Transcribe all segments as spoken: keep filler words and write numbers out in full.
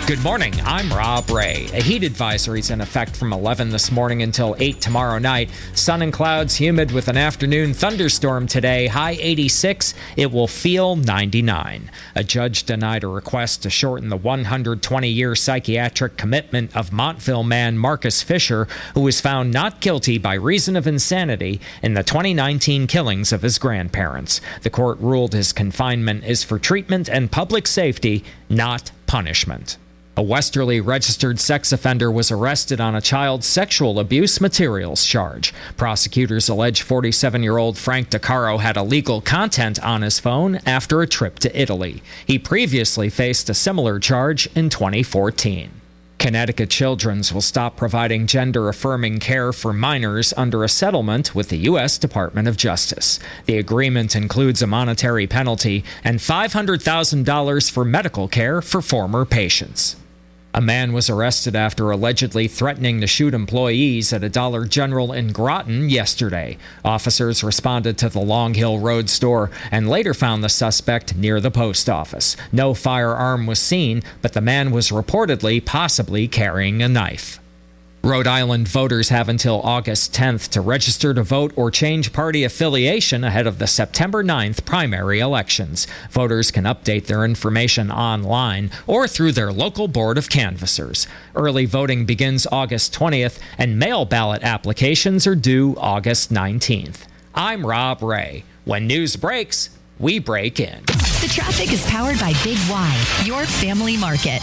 Good morning, I'm Rob Ray. A heat advisory is in effect from eleven this morning until eight tomorrow night. Sun and clouds, humid with an afternoon thunderstorm today. High eighty-six. It will feel ninety-nine. A judge denied a request to shorten the one hundred twenty year psychiatric commitment of Montville man Marcus Fisher, who was found not guilty by reason of insanity in the twenty nineteen killings of his grandparents. The court ruled his confinement is for treatment and public safety, not punishment. A Westerly registered sex offender was arrested on a child sexual abuse materials charge. Prosecutors allege forty-seven-year-old Frank DeCaro had illegal content on his phone after a trip to Italy. He previously faced a similar charge in twenty fourteen. Connecticut Children's will stop providing gender-affirming care for minors under a settlement with the U S Department of Justice. The agreement includes a monetary penalty and five hundred thousand dollars for medical care for former patients. A man was arrested after allegedly threatening to shoot employees at a Dollar General in Groton yesterday. Officers responded to the Long Hill Road store and later found the suspect near the post office. No firearm was seen, but the man was reportedly possibly carrying a knife. Rhode Island voters have until August tenth to register to vote or change party affiliation ahead of the September ninth primary elections. Voters can update their information online or through their local board of canvassers. Early voting begins August twentieth, and mail ballot applications are due August nineteenth. I'm Rob Ray. When news breaks, we break in. The traffic is powered by Big Y, your family market.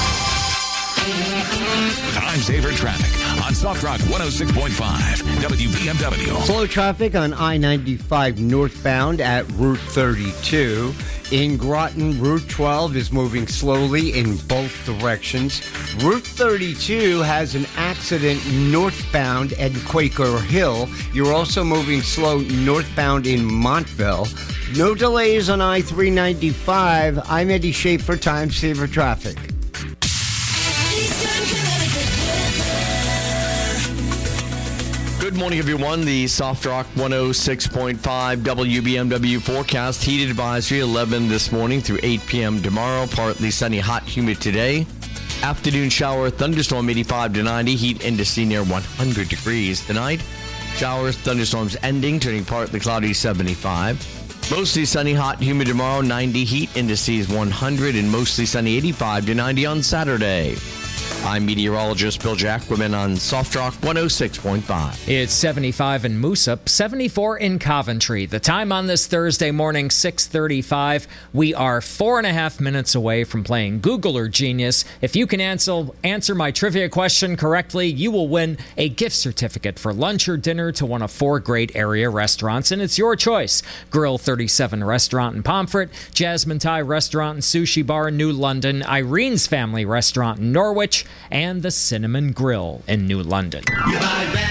I'm Saver Traffic on Soft Rock one oh six point five W B M W. Slow traffic on I ninety-five northbound at Route thirty-two. In Groton, Route twelve is moving slowly in both directions. Route thirty-two has an accident northbound at Quaker Hill. You're also moving slow northbound in Montville. No delays on I three ninety-five. I'm Eddie Schaefer, Time Saver Traffic. Good morning, everyone. The Soft Rock one oh six point five W B M W forecast. Heat advisory eleven this morning through eight p.m. tomorrow. Partly sunny, hot, humid today. Afternoon shower, thunderstorm eighty-five to ninety. Heat index near one hundred degrees tonight. Showers, thunderstorms ending, turning partly cloudy seventy-five. Mostly sunny, hot, humid tomorrow. ninety heat indices one hundred and mostly sunny eighty-five to ninety on Saturday. I'm meteorologist Bill Jackwoman on Soft Rock one oh six point five. It's seventy-five in Moosup, seventy-four in Coventry. The time on this Thursday morning, six thirty-five. We are four and a half minutes away from playing Google or Genius. If you can answer, answer my trivia question correctly, you will win a gift certificate for lunch or dinner to one of four great area restaurants, and it's your choice. Grill thirty-seven Restaurant in Pomfret, Jasmine Thai Restaurant and Sushi Bar in New London, Irene's Family Restaurant in Norwich, and the Cinnamon Grill in New London.